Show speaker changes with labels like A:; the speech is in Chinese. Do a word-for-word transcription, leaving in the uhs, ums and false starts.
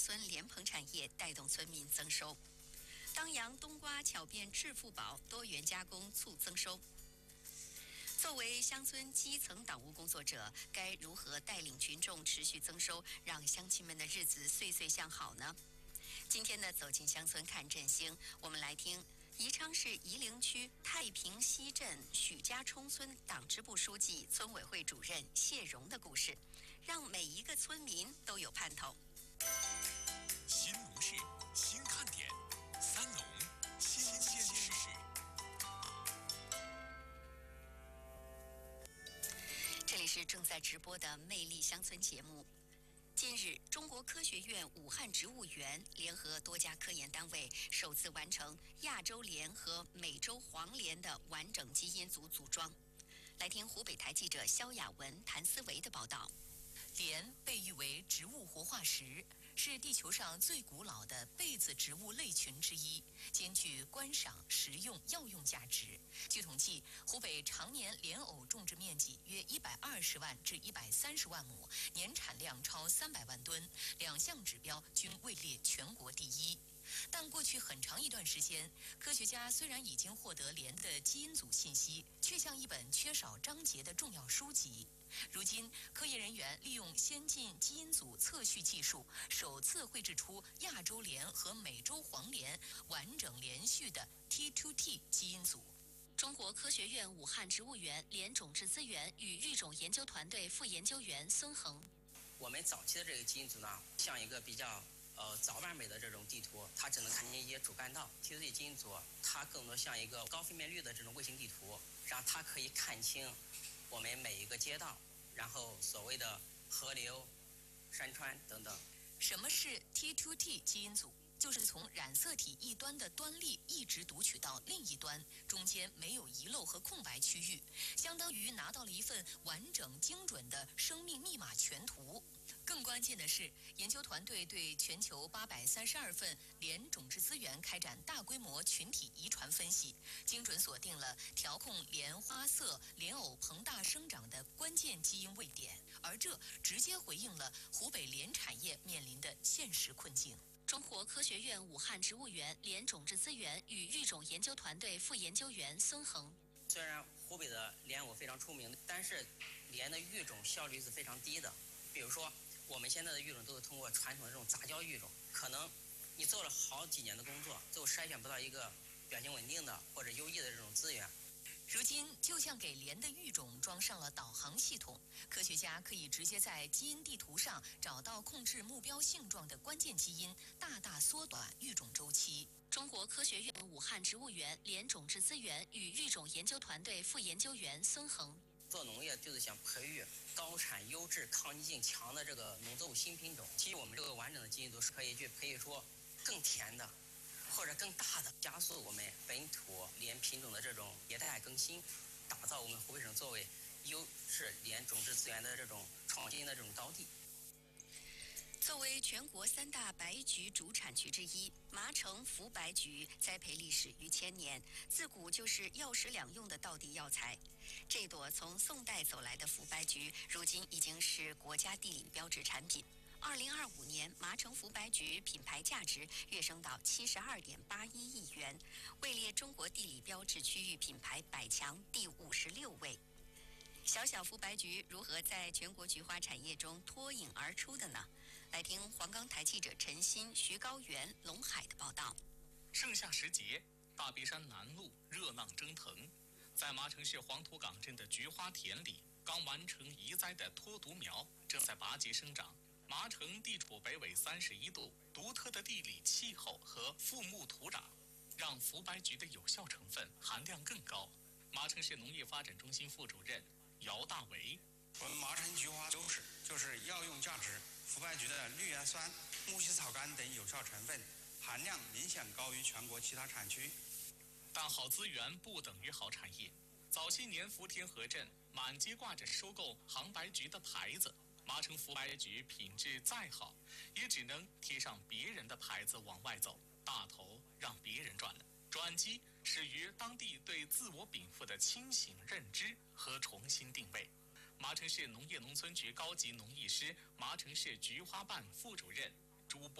A: 村莲蓬产业带动村民增收。当阳冬瓜巧变致富宝，多元加工促增收。作为乡村基层党务工作者，该如何带领群众持续增收，让乡亲们的日子岁岁向好呢？今天的走进乡村看振兴，我们来听宜昌市夷陵区太平西镇许家冲村党支部书记、村委会主任谢荣的故事，让每一个村民都有盼头。
B: 新农事新看点，三农新鲜事。
A: 这里是正在直播的魅力乡村节目。近日，中国科学院武汉植物园联合多家科研单位，首次完成亚洲莲和美洲黄莲的完整基因组组装。来听湖北台记者肖雅文、谭思维的报道。
C: 莲被誉为植物活化石，是地球上最古老的被子植物类群之一，兼具观赏、食用、药用价值。据统计，湖北常年莲藕种植面积约一百二十万至一百三十万亩，年产量超三百万吨，两项指标均位列全国第一。但过去很长一段时间，科学家虽然已经获得莲的基因组信息，却像一本缺少章节的重要书籍。如今，科研人员利用先进基因组测序技术，首次绘制出亚洲莲和美洲黄莲完整连续的 T 二 T 基因组。
A: 中国科学院武汉植物园莲种质资源与育种研究团队副研究员孙恒：
D: 我们早期的这个基因组呢，像一个比较呃早完美的这种地图，它只能看见一些主干道。T 二 T 基因组它更多像一个高分辨率的这种卫星地图，让它可以看清我们每一个街道，然后所谓的河流、山川等等。
C: 什么是 T 二 T 基因组？就是从染色体一端的端粒一直读取到另一端，中间没有遗漏和空白区域，相当于拿到了一份完整精准的生命密码全图。更关键的是，研究团队对全球八百三十二份莲种质资源开展大规模群体遗传分析，精准锁定了调控莲花色、莲藕膨大生长的关键基因位点，而这直接回应了湖北莲产业面临的现实困境。
A: 中国科学院武汉植物园莲种质资源与育种研究团队副研究员孙恒：
D: 虽然湖北的莲藕非常出名，但是莲的育种效率是非常低的。比如说，我们现在的育种都是通过传统的这种杂交育种，可能你做了好几年的工作，最后筛选不到一个表现稳定的或者优异的这种资源。
C: 如今就像给莲的育种装上了导航系统，科学家可以直接在基因地图上找到控制目标性状的关键基因，大大缩短育种周期。
A: 中国科学院武汉植物园莲种质资源与育种研究团队副研究员孙恒：
D: 做农业就是想培育高产、优质、抗逆性强的这个农作物新品种。其实我们这个完整的基因组是可以去培育出更甜的或者更大的，加速我们本土莲品种的这种迭代更新，打造我们湖北省作为优质莲种质资源的这种创新的这种高地。
A: 作为全国三大白菊主产区之一，麻城福白菊栽培历史逾千年，自古就是药食两用的道地药材。这朵从宋代走来的福白菊，如今已经是国家地理标志产品。二零二五年，麻城福白菊品牌价值跃升到七十二点八一亿元，位列中国地理标志区域品牌百强第五十六位。小小福白菊如何在全国菊花产业中脱颖而出的呢？来听黄冈台记者陈鑫、徐高原、龙海的报道。
E: 盛夏时节，大别山南路热浪蒸腾，在麻城市黄土岗镇的菊花田里，刚完成移栽的脱毒苗正在拔节生长。麻城地处北纬三十一度，独特的地理气候和富木土壤，让福白菊的有效成分含量更高。麻城市农业发展中心副主任姚大为：
F: 我们麻城菊花优势就是药用价值，福白菊的绿原酸、木犀草苷等有效成分含量明显高于全国其他产区。
E: 但好资源不等于好产业。早些年，福田河镇满街挂着收购杭白菊的牌子。麻城福白菊品质再好，也只能贴上别人的牌子往外走，大头让别人赚了。转机始于当地对自我禀赋的清醒认知和重新定位。麻城市农业农村局高级农艺师、麻城市菊花办副主任朱波。